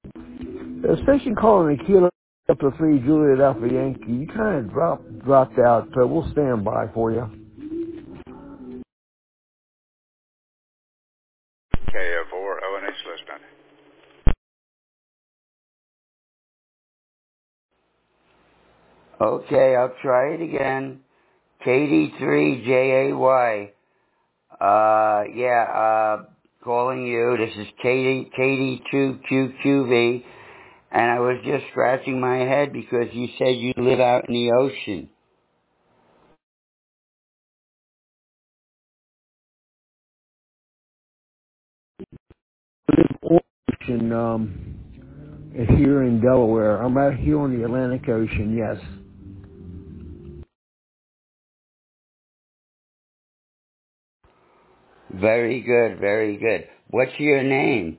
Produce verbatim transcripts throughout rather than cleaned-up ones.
The station calling the Kilo Delta three Juliet Alpha Yankee, you kind of dropped, dropped out, so we'll stand by for you. K O four O N H listening. Okay, I'll try it again. K D three J A Y. Uh, yeah, uh, calling you. This is K D two Q Q V. And I was just scratching my head because you said you live out in the ocean. Ocean, um, here in Delaware. I'm out here on the Atlantic Ocean, yes. Very good, very good. What's your name?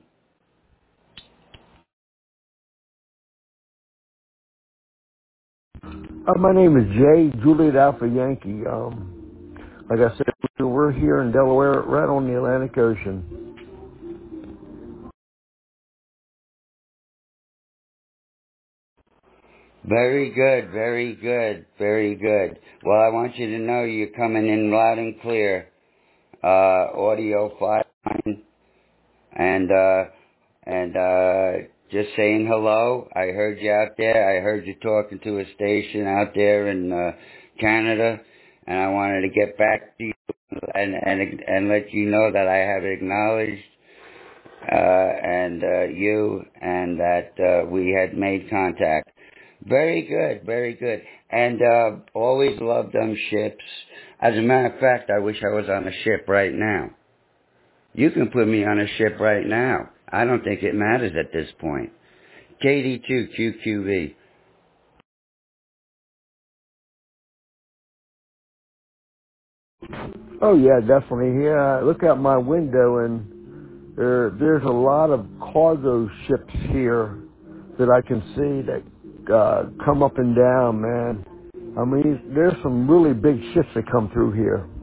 Uh, my name is Jay, Juliet Alpha Yankee. Um, like I said, we're here in Delaware, right on the Atlantic Ocean. Very good, very good, very good. Well, I want you to know you're coming in loud and clear. Uh, audio fine. And, uh, and, uh, just saying hello. I heard you out there. I heard you talking to a station out there in, uh, Canada. And I wanted to get back to you and, and, and let you know that I have acknowledged, uh, and, uh, you and that, uh, we had made contact. Very good, very good. And, uh, always loved them ships. As a matter of fact, I wish I was on a ship right now. You can put me on a ship right now. I don't think it matters at this point. K D two Q Q V. Oh yeah, definitely. Yeah, look out my window and there, there's a lot of cargo ships here that I can see that uh, come up and down, man. I mean, there's some really big ships that come through here.